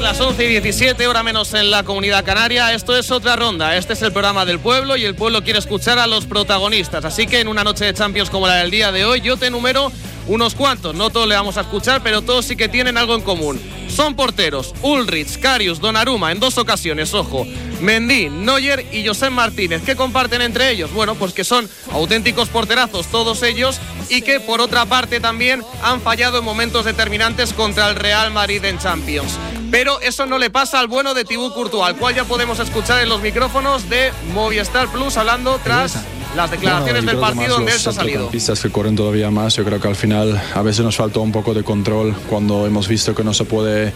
las 11:17, hora menos en la Comunidad Canaria. Esto es Otra Ronda. Este es el programa del pueblo y el pueblo quiere escuchar a los protagonistas. Así que en una noche de Champions como la del día de hoy, yo te enumero unos cuantos. No todos le vamos a escuchar, pero todos sí que tienen algo en común. Son porteros: Ulrich, Karius, Donnarumma en 2 ocasiones, ojo, Mendy, Neuer y Josep Martínez. ¿Qué comparten entre ellos? Bueno, pues que son auténticos porterazos todos ellos y que por otra parte también han fallado en momentos determinantes contra el Real Madrid en Champions. Pero eso no le pasa al bueno de Thibaut Courtois, al cual ya podemos escuchar en los micrófonos de Movistar Plus hablando tras las declaraciones del partido donde él se ha salido. Pistas que corren todavía más. Yo creo que al final a veces nos faltó un poco de control cuando hemos visto que no se puede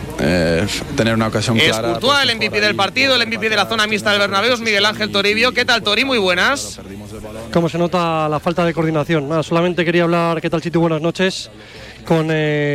tener una ocasión clara. Es Courtois, el MVP del partido, el MVP de la zona mixta del Bernabéu, Miguel Ángel Toribio. ¿Qué tal, Tori? Muy buenas. ¿Cómo se nota la falta de coordinación? Nada, solamente quería hablar, ¿qué tal, Chitu? Buenas noches. Con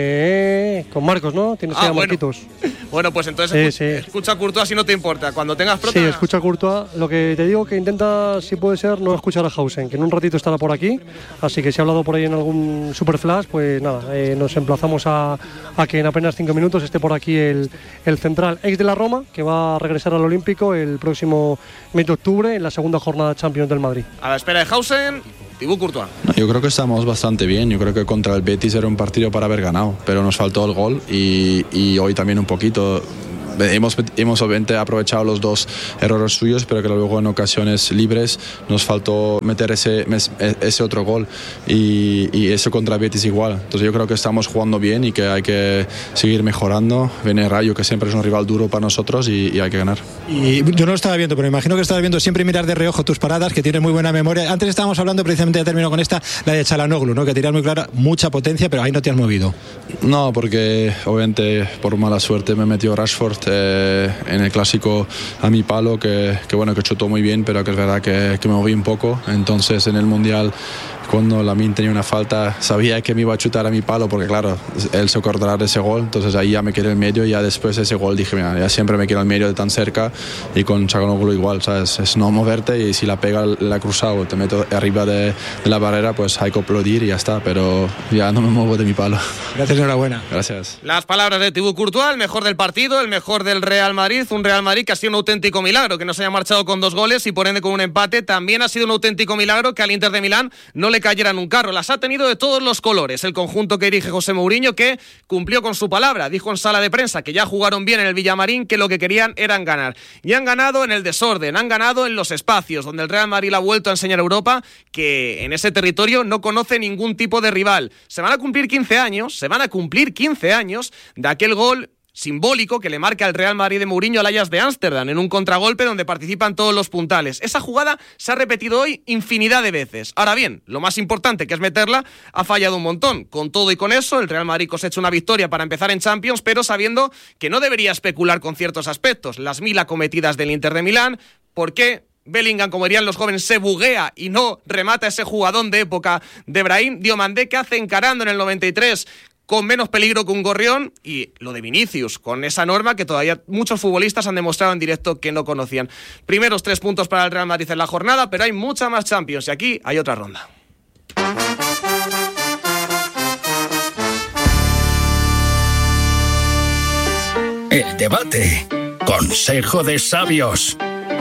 Marcos, ¿no? Tienes que ir a Marquitos. Bueno, pues entonces escucha a Courtois si no te importa. Cuando tengas prota. Sí, escucha a Courtois. Lo que te digo que intenta, si puede ser, no escuchar a Hausen, que en un ratito estará por aquí. Así que si ha hablado por ahí en algún Superflash, pues nada, nos emplazamos a que en apenas 5 minutos esté por aquí el central ex de la Roma, que va a regresar al Olímpico el próximo mes de octubre en la segunda jornada de Champions del Madrid. A la espera de Hausen, Thibaut Courtois. Yo creo que estamos bastante bien. Yo creo que contra el Betis era un partido para haber ganado, pero nos faltó el gol y hoy también un poquito. Hemos obviamente aprovechado los 2 errores suyos, pero que luego en ocasiones libres nos faltó meter ese otro gol y eso contra Betis igual. Entonces yo creo que estamos jugando bien y que hay que seguir mejorando. Viene Rayo, que siempre es un rival duro para nosotros y hay que ganar. Y yo no lo estaba viendo, pero me imagino que estabas viendo siempre mirar de reojo tus paradas, que tienes muy buena memoria. Antes estábamos hablando, precisamente ya termino con esta, la de Çalhanoğlu, ¿no? Que tiras muy clara, mucha potencia, pero ahí no te has movido. No, porque obviamente por mala suerte me metió Rashford en el clásico a mi palo, que bueno, que chutó muy bien, pero que es verdad que me moví un poco. Entonces en el Mundial, cuando Lamine tenía una falta, sabía que me iba a chutar a mi palo, porque claro, él se acordará de ese gol. Entonces ahí ya me quedé en el medio y ya después de ese gol dije, mira, ya siempre me quedo en el medio de tan cerca. Y con Çalhanoğlu igual, ¿sabes? Es no moverte, y si la pega la cruzado, te meto arriba de la barrera, pues hay que aplaudir y ya está, pero ya no me muevo de mi palo. Gracias, enhorabuena. Gracias. Las palabras de Thibaut Courtois, el mejor del partido, el mejor del Real Madrid, un Real Madrid que ha sido un auténtico milagro, que no se haya marchado con 2 goles y por ende con un empate. También ha sido un auténtico milagro que al Inter de Milán no le cayera en un carro. Las ha tenido de todos los colores el conjunto que dirige José Mourinho, que cumplió con su palabra. Dijo en sala de prensa que ya jugaron bien en el Villamarín, que lo que querían eran ganar. Y han ganado en el desorden, han ganado en los espacios, donde el Real Madrid ha vuelto a enseñar a Europa que en ese territorio no conoce ningún tipo de rival. Se van a cumplir 15 años de aquel gol simbólico que le marca al Real Madrid de Mourinho al Ajax de Ámsterdam en un contragolpe donde participan todos los puntales. Esa jugada se ha repetido hoy infinidad de veces. Ahora bien, lo más importante, que es meterla, ha fallado un montón. Con todo y con eso, el Real Madrid cosecha una victoria para empezar en Champions, pero sabiendo que no debería especular con ciertos aspectos. Las 1000 acometidas del Inter de Milán, ¿por qué Bellingham, como dirían los jóvenes, se buguea y no remata ese jugadón de época de Brahim? Diomandé, que hace encarando en el 93 con menos peligro que un gorrión, y lo de Vinicius, con esa norma que todavía muchos futbolistas han demostrado en directo que no conocían. Primeros 3 puntos para el Real Madrid en la jornada, pero hay mucha más Champions y aquí hay otra ronda. El debate. Consejo de sabios.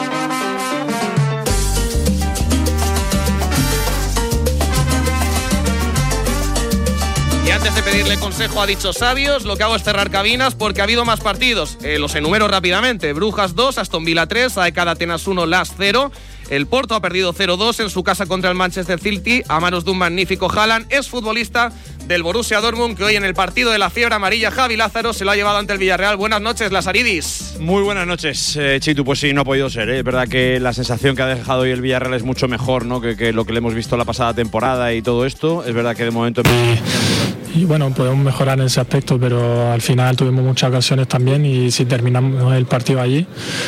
Y antes de pedirle consejo a dichos sabios, lo que hago es cerrar cabinas porque ha habido más partidos. Los enumero rápidamente. Brujas 2, Aston Villa 3, AEK Atenas 1, Lask 0. El Porto ha perdido 0-2 en su casa contra el Manchester City a manos de un magnífico Haaland. Es futbolista del Borussia Dortmund, que hoy en el partido de la fiebre amarilla, Javi Lázaro, se lo ha llevado ante el Villarreal. Buenas noches, Lazaridis. Muy buenas noches, Chitu. Pues sí, no ha podido ser, ¿eh? Es verdad que la sensación que ha dejado hoy el Villarreal es mucho mejor, ¿no?, que lo que le hemos visto la pasada temporada y todo esto. Es verdad que de momento... Y bueno, podemos mejorar en ese aspecto, pero al final tuvimos muchas ocasiones también y si terminamos el partido allí,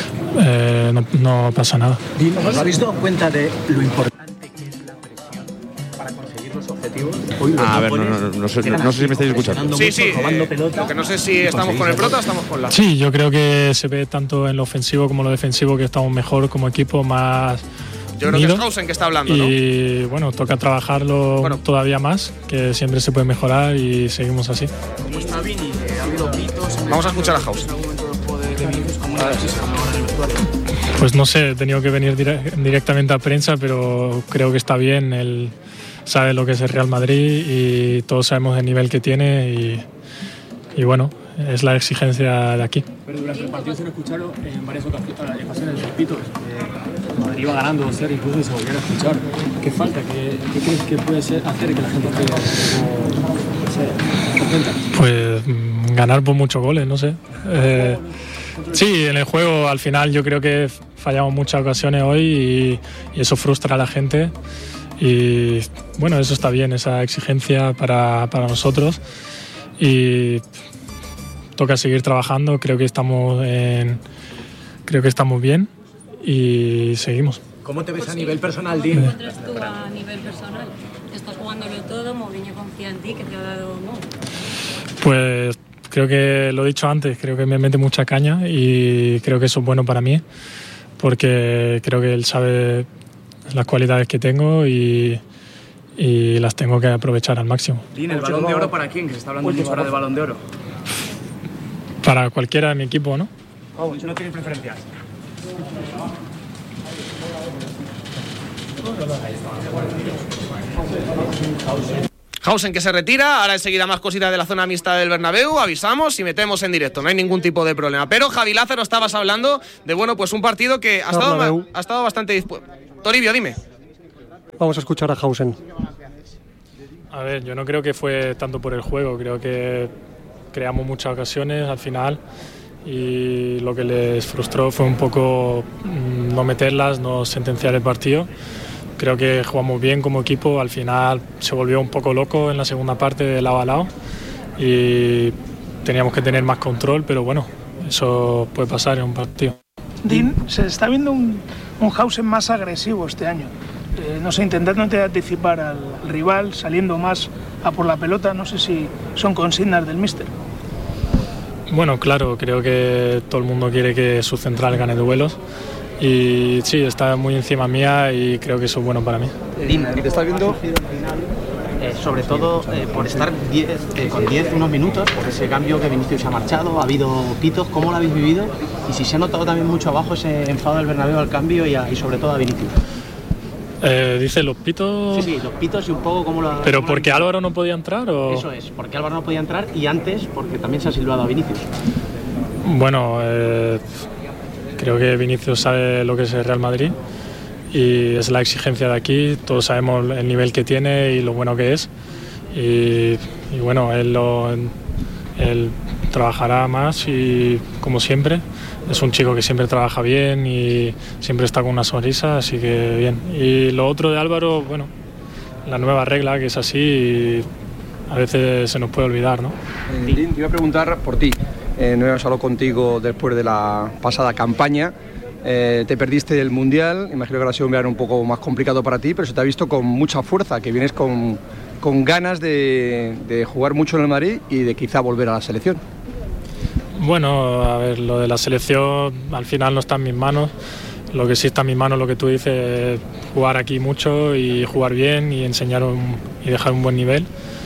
no pasa nada. ¿Os habéis dado cuenta de lo importante que es la presión para conseguir los objetivos? A ver, no sé si me estáis escuchando. Sí, lo que no sé si estamos con el prota o estamos con la... Sí, yo creo que se ve tanto en lo ofensivo como en lo defensivo que estamos mejor como equipo, más... Yo creo que es Hausen que está hablando, ¿no? Y bueno, toca trabajarlo todavía más, que siempre se puede mejorar y seguimos así. Vamos a escuchar a Hausen. Pues no sé, he tenido que venir directamente a prensa, pero creo que está bien. Él sabe lo que es el Real Madrid y todos sabemos el nivel que tiene y bueno, es la exigencia de aquí. Pero durante el partido se lo escucharon en varias ocasiones los pitos. Madrid iba ganando 2-0 incluso y se volvieron a escuchar. ¿Qué falta? ¿Qué crees que puede hacer que la gente esté contenta? Pues ganar por muchos goles, no sé. Sí, en el juego al final yo creo que fallamos muchas ocasiones hoy y eso frustra a la gente. Y bueno, eso está bien, esa exigencia para nosotros. Y toca seguir trabajando, creo que estamos bien y seguimos. ¿Cómo te ves a nivel personal, Dean? ¿Cómo te encuentras tú a nivel personal? Estás jugándolo todo, Mourinho confía en ti, que te ha dado... ¿no? Pues creo que lo he dicho antes, creo que me mete mucha caña y creo que eso es bueno para mí, porque creo que él sabe las cualidades que tengo y las tengo que aprovechar al máximo. Dean, ¿el Balón de Oro para quién? Que se está hablando mucho ahora de Balón de Oro. Para cualquiera de mi equipo, ¿no? No tiene preferencias. Hausen que se retira, ahora enseguida más cositas de la zona mixta del Bernabéu, avisamos y metemos en directo, no hay ningún tipo de problema. Pero Javi Lázaro, estabas hablando de pues un partido que ha estado bastante dispuesto. Toribio, dime. Vamos a escuchar a Hausen. A ver, yo no creo que fue tanto por el juego, creo que creamos muchas ocasiones al final y lo que les frustró fue un poco no meterlas, no sentenciar el partido. Creo que jugamos bien como equipo, al final se volvió un poco loco en la segunda parte de lado a lado y teníamos que tener más control, pero bueno, eso puede pasar en un partido. Dean, se está viendo un Hausen más agresivo este año. No sé, intentando anticipar al rival, saliendo más a por la pelota, no sé si son consignas del míster. Bueno, claro, creo que todo el mundo quiere que su central gane duelos y sí, está muy encima mía y creo que eso es bueno para mí. Dean, te estás viendo sobre todo por estar con 10 unos minutos, por ese cambio que Vinicius se ha marchado, ha habido pitos, ¿cómo lo habéis vivido? Y si se ha notado también mucho abajo ese enfado del Bernabéu al cambio y sobre todo a Vinicius. Dice los pitos. Sí, los pitos y un poco como lo. ¿Pero porque Álvaro no podía entrar o...? Eso es, porque Álvaro no podía entrar y antes porque también se ha silbado a Vinicius. Bueno, creo que Vinicius sabe lo que es el Real Madrid y es la exigencia de aquí. Todos sabemos el nivel que tiene y lo bueno que es. Y bueno, él trabajará más y como siempre. Es un chico que siempre trabaja bien y siempre está con una sonrisa, así que bien. Y lo otro de Álvaro, bueno, la nueva regla que es así y a veces se nos puede olvidar, ¿no? Dean, te iba a preguntar por ti. No hemos hablado contigo después de la pasada campaña. Te perdiste el Mundial, imagino que ahora ha sido un verano un poco más complicado para ti, pero se te ha visto con mucha fuerza, que vienes con ganas de jugar mucho en el Madrid y de quizá volver a la selección. Bueno, a ver, lo de la selección al final no está en mis manos. Lo que sí está en mis manos, lo que tú dices, jugar aquí mucho y jugar bien y enseñar y dejar un buen nivel.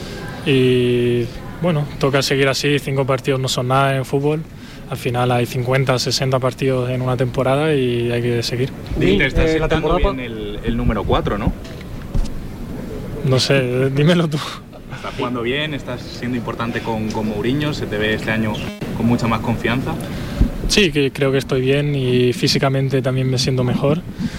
Y bueno, toca seguir así, 5 partidos no son nada en fútbol. Al final hay 50, 60 partidos en una temporada y hay que seguir. Te estás sentando bien el número 4, ¿no? No sé, dímelo tú. Estás jugando bien, estás siendo importante con Mourinho, se te ve este año con mucha más confianza. Sí, que creo que estoy bien y físicamente también me siento mejor.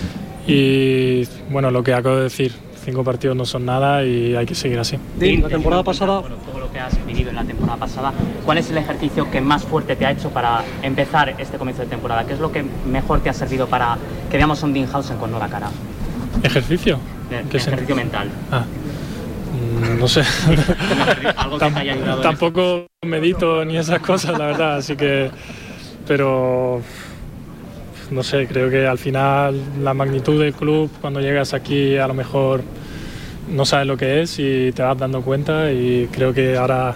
Y bueno, lo que acabo de decir, 5 partidos no son nada y hay que seguir así. La temporada pasada... Bueno, todo lo que has vivido en la temporada pasada, ¿cuál es el ejercicio que más fuerte te ha hecho para empezar este comienzo de temporada? ¿Qué es lo que mejor te ha servido para que veamos a un Dean Hausen con nueva cara? ¿Ejercicio? Ejercicio mental. No sé. Algo que te haya ayudado. Tampoco medito ni esas cosas, la verdad, así que... Pero... No sé, creo que al final la magnitud del club, cuando llegas aquí a lo mejor no sabes lo que es y te vas dando cuenta y creo que ahora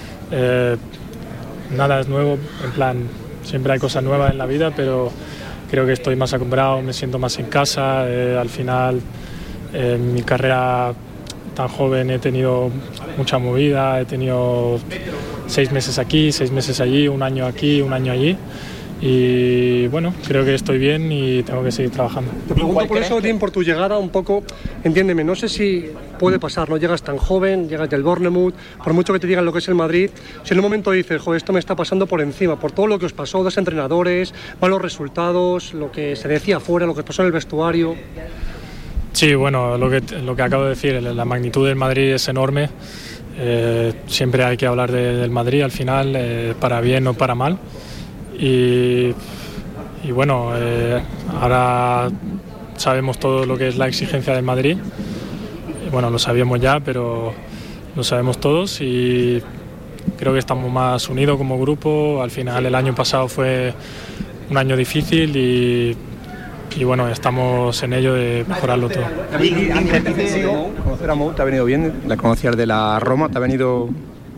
nada es nuevo, en plan, siempre hay cosas nuevas en la vida, pero creo que estoy más acostumbrado, me siento más en casa, al final en mi carrera tan joven he tenido mucha movida, he tenido 6 meses aquí, 6 meses allí, un año aquí, un año allí Y bueno, creo que estoy bien y tengo que seguir trabajando. Te pregunto por eso, Dean, por tu llegada un poco, entiéndeme, no sé si puede pasar, no llegas tan joven, llegas del Bournemouth, por mucho que te digan lo que es el Madrid, si en un momento dices, joder, esto me está pasando por encima, por todo lo que os pasó, dos entrenadores, malos resultados, lo que se decía afuera, lo que os pasó en el vestuario. Sí, bueno, lo que acabo de decir, la magnitud del Madrid es enorme. Siempre hay que hablar del Madrid al final, para bien o para mal. Y bueno, ahora sabemos todo lo que es la exigencia del Madrid. Bueno, lo sabíamos ya, pero lo sabemos todos y creo que estamos más unidos como grupo. Al final el año pasado fue un año difícil y bueno, estamos en ello de mejorarlo todo. Conocer a Mou te ha venido bien, la conocías de la Roma, te ha venido...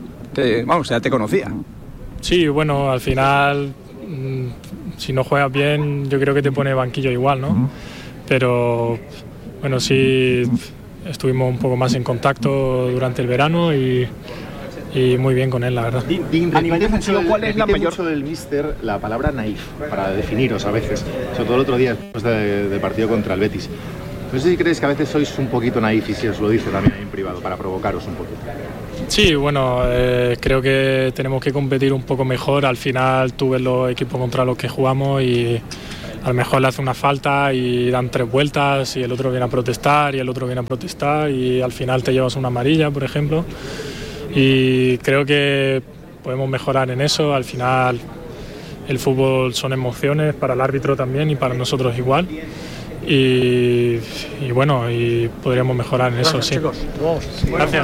ya te conocía. Sí, bueno, al final, si no juegas bien, yo creo que te pone banquillo igual, ¿no? Pero bueno, sí, estuvimos un poco más en contacto durante el verano y muy bien con él, la verdad. A nivel defensivo, ¿cuál es la mayor del míster la palabra naif para definiros a veces? Sobre todo el otro día después del partido contra el Betis. No sé si creéis que a veces sois un poquito naif y si os lo dice también en privado para provocaros un poquito. Sí, bueno, creo que tenemos que competir un poco mejor. Al final tú ves los equipos contra los que jugamos y a lo mejor le hace una falta y dan 3 vueltas y el otro viene a protestar y el otro viene a protestar y al final te llevas una amarilla, por ejemplo. Y creo que podemos mejorar en eso. Al final el fútbol son emociones para el árbitro también y para nosotros igual. Y bueno, y podríamos mejorar en eso, sí. Gracias.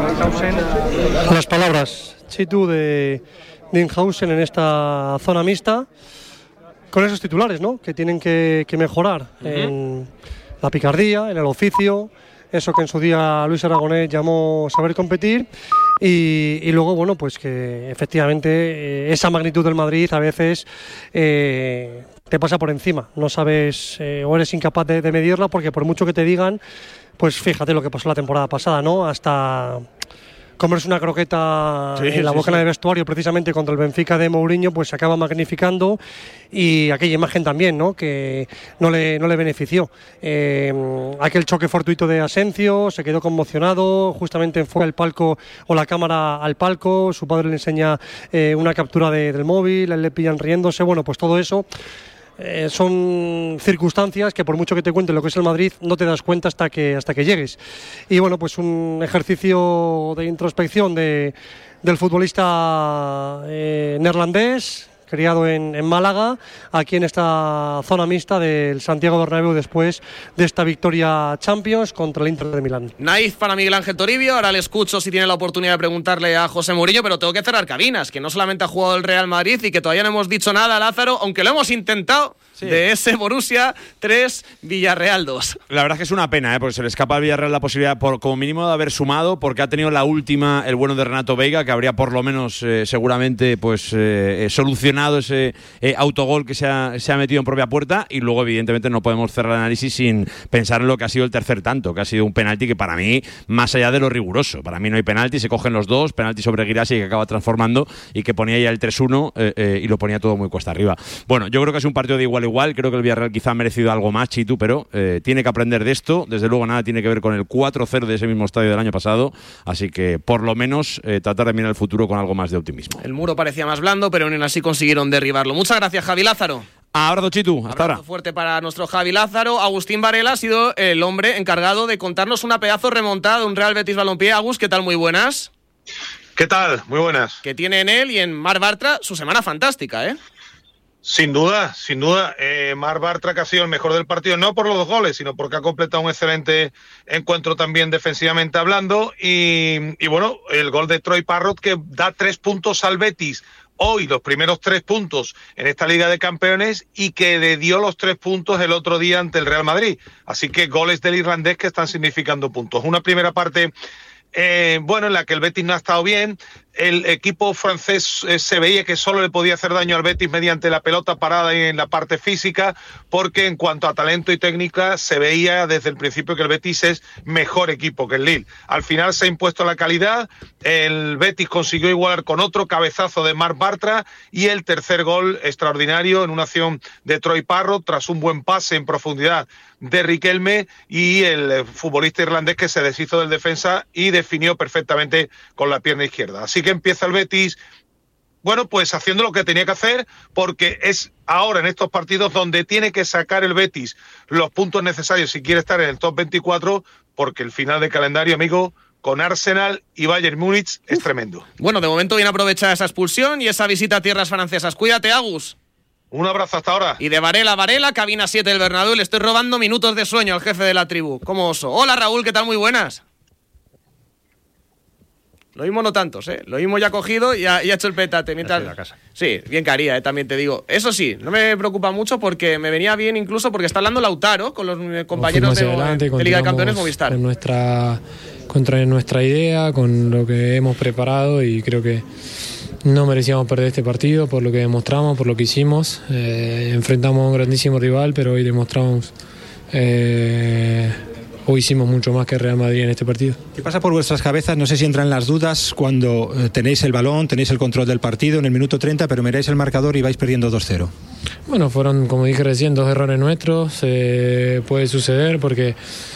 Las palabras, Chitu, de Dinghausen en esta zona mixta, con esos titulares, ¿no?, que tienen que mejorar en la picardía, en el oficio, eso que en su día Luis Aragonés llamó saber competir. Y luego, bueno, pues que efectivamente esa magnitud del Madrid a veces te pasa por encima. No sabes o eres incapaz de medirla porque por mucho que te digan, pues fíjate lo que pasó la temporada pasada, ¿no? Hasta comerse una croqueta en la boca del vestuario precisamente contra el Benfica de Mourinho, pues se acaba magnificando y aquella imagen también, ¿no?, que no le benefició. Aquel choque fortuito de Asensio, se quedó conmocionado, justamente enfoca el palco o la cámara al palco, su padre le enseña una captura del móvil, él le pillan riéndose, bueno, pues todo eso. Son circunstancias que por mucho que te cuente lo que es el Madrid no te das cuenta hasta que llegues. Y bueno, pues un ejercicio de introspección del futbolista neerlandés, criado en Málaga, aquí en esta zona mixta del Santiago Bernabéu después de esta victoria Champions contra el Inter de Milán. Naif para Miguel Ángel Toribio, ahora le escucho si tiene la oportunidad de preguntarle a José Mourinho, pero tengo que cerrar cabinas, que no solamente ha jugado el Real Madrid y que todavía no hemos dicho nada, Lázaro, aunque lo hemos intentado. Sí. De ese Borussia 3, Villarreal 2. La verdad es que es una pena, porque se le escapa al Villarreal la posibilidad, como mínimo, de haber sumado, porque ha tenido la última, el bueno de Renato Veiga, que habría por lo menos seguramente solucionado ese autogol que se ha metido en propia puerta, y luego evidentemente no podemos cerrar el análisis sin pensar en lo que ha sido el tercer tanto, que ha sido un penalti que para mí, más allá de lo riguroso, para mí no hay penalti, se cogen los dos, penalti sobre Guirassi que acaba transformando y que ponía ya el 3-1 y lo ponía todo muy cuesta arriba. Bueno, yo creo que es un partido de igual a igual. Creo que el Villarreal quizá ha merecido algo más, Chitu, pero tiene que aprender de esto. Desde luego nada tiene que ver con el 4-0 de ese mismo estadio del año pasado, así que por lo menos tratar de mirar el futuro con algo más de optimismo. El muro parecía más blando, pero aún así consiguieron derribarlo. Muchas gracias, Javi Lázaro. Abrazo, Chitu, hasta ahora. Fuerte para nuestro Javi Lázaro. Agustín Varela ha sido el hombre encargado de contarnos una pedazo remontada de un Real Betis Balompié. Agus, ¿qué tal? Muy buenas. ¿Qué tal? Muy buenas. Que tiene en él y en Marc Bartra su semana fantástica, ¿eh? Sin duda. Marc Bartra, que ha sido el mejor del partido, no por los 2 goles, sino porque ha completado un excelente encuentro también defensivamente hablando. Y bueno, el gol de Troy Parrott, que da 3 puntos al Betis hoy, los primeros 3 puntos en esta Liga de Campeones, y que le dio los 3 puntos el otro día ante el Real Madrid. Así que goles del irlandés que están significando puntos. Una primera parte en la que el Betis no ha estado bien, el equipo francés se veía que solo le podía hacer daño al Betis mediante la pelota parada y en la parte física, porque en cuanto a talento y técnica se veía desde el principio que el Betis es mejor equipo que el Lille. Al final se ha impuesto la calidad, el Betis consiguió igualar con otro cabezazo de Marc Bartra y el tercer gol extraordinario en una acción de Troy Parrott tras un buen pase en profundidad de Riquelme y el futbolista irlandés que se deshizo del defensa y definió perfectamente con la pierna izquierda. Así que empieza el Betis, bueno, pues haciendo lo que tenía que hacer, porque es ahora en estos partidos donde tiene que sacar el Betis los puntos necesarios si quiere estar en el top 24, porque el final de calendario, amigo, con Arsenal y Bayern Múnich es tremendo. Bueno, de momento bien aprovechada esa expulsión y esa visita a tierras francesas. Cuídate, Agus. Un abrazo hasta ahora. Y de Varela a Varela, cabina 7 del Bernabéu, le estoy robando minutos de sueño al jefe de la tribu. Como oso. Hola, Raúl, ¿qué tal? Muy buenas. Lo mismo no tantos, ¿eh? Lo mismo ya cogido y ha hecho el petate. Mientras... la casa. Sí, bien que haría, también te digo. Eso sí, no me preocupa mucho porque me venía bien incluso porque está hablando Lautaro con los compañeros de Liga de Campeones Movistar. Contra nuestra idea, con lo que hemos preparado y creo que no merecíamos perder este partido por lo que demostramos, por lo que hicimos. Enfrentamos a un grandísimo rival, pero hoy demostramos... Hoy hicimos mucho más que Real Madrid en este partido. ¿Qué pasa por vuestras cabezas? No sé si entran las dudas cuando tenéis el balón, tenéis el control del partido en el minuto 30, pero miráis el marcador y vais perdiendo 2-0. Bueno, fueron, como dije recién, 2 errores nuestros. Puede suceder porque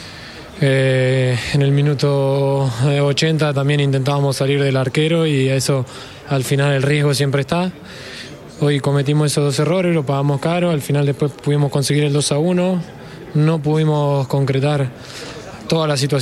en el minuto 80 también intentábamos salir del arquero y eso al final el riesgo siempre está. Hoy cometimos esos 2 errores, lo pagamos caro, al final después pudimos conseguir el 2-1. No pudimos concretar toda la situación